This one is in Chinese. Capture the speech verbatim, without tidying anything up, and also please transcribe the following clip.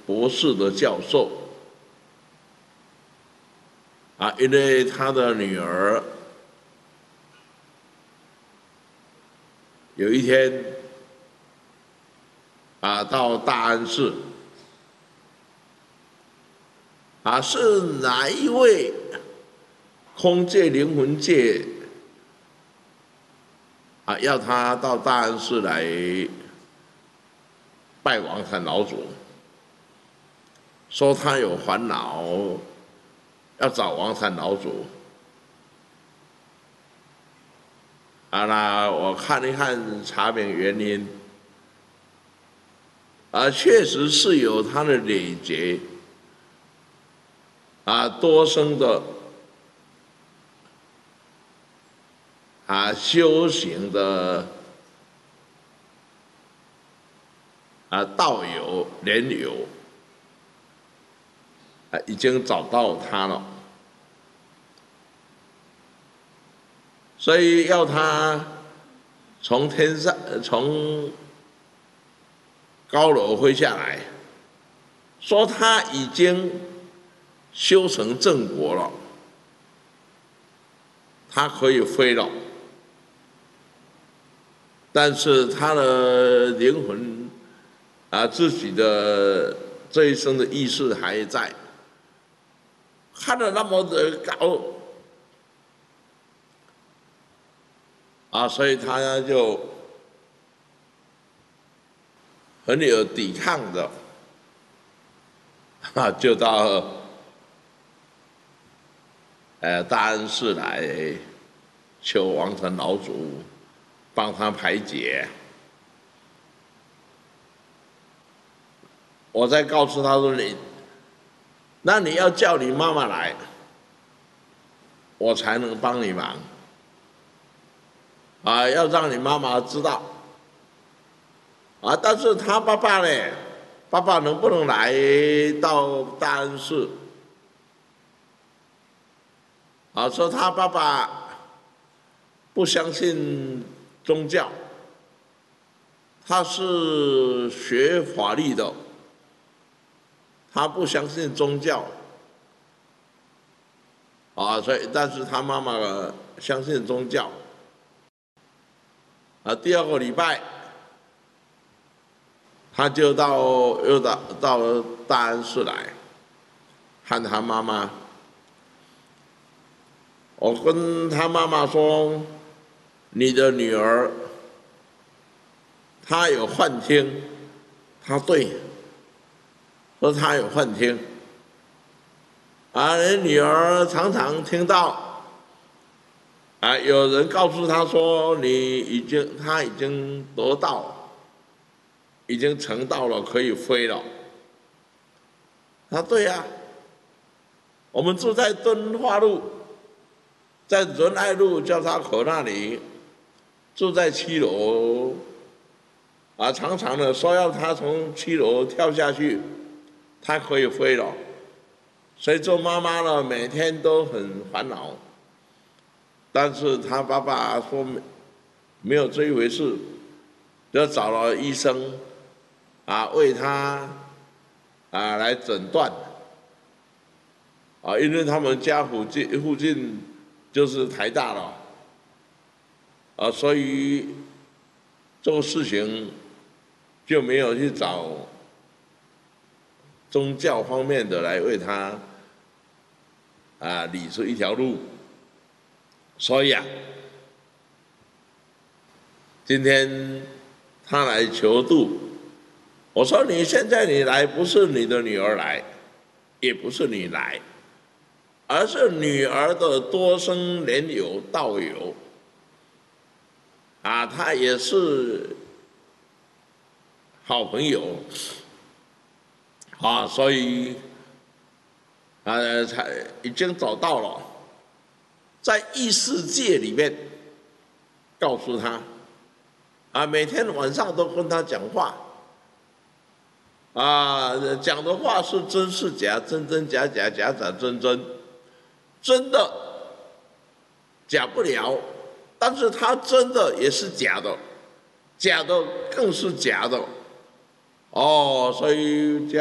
博士的教授。啊，因为他的女儿有一天啊到大安寺，啊是哪一位空界灵魂界啊要他到大安寺来拜王禅老祖，说他有烦恼，要找王禅老祖。啊，那我看一看，查明原因，啊，确实是有他的累劫，啊，多生的啊修行的啊道友莲友啊已经找到他了。所以要他从天上从高楼飞下来，说他已经修成正果了，他可以飞了，但是他的灵魂啊，自己的这一生的意识还在，看得那么的高。啊，所以他就很有抵抗的，啊，就到呃大安寺来求王禅老祖帮他排解。我再告诉他说你，那你要叫你妈妈来，我才能帮你忙。啊，要让你妈妈知道，啊，但是他爸爸呢？爸爸能不能来到大安寺？啊，说他爸爸不相信宗教，他是学法律的，他不相信宗教，啊，所以但是他妈妈相信宗教。啊，第二个礼拜，他就到又到到大安寺来，和他妈妈。我跟他妈妈说，你的女儿，她有幻听，她对，说她有幻听。啊，你女儿常常听到。啊，有人告诉他说：“你已经，他已经得到，已经成道了，可以飞了。”他对呀、啊，我们住在敦化路，在仁爱路交叉口那里，住在七楼，啊，常常的说要他从七楼跳下去，他可以飞了。所以做妈妈呢，每天都很烦恼。但是他爸爸说没有这一回事，就找了医生，啊，为他啊来诊断，啊，因为他们家附近附近就是台大了，啊，所以这个事情就没有去找宗教方面的来为他啊理出一条路。所以啊，今天他来求渡，我说你现在你来不是你的女儿来，也不是你来，而是女儿的多生莲友道友，啊，他也是好朋友，啊，所以啊才已经找到了。在异世界里面，告诉他，啊，每天晚上都跟他讲话，啊，讲的话是真是假，真真假假，假假真真，真的假不了，但是他真的也是假的，假的更是假的，哦，所以这样。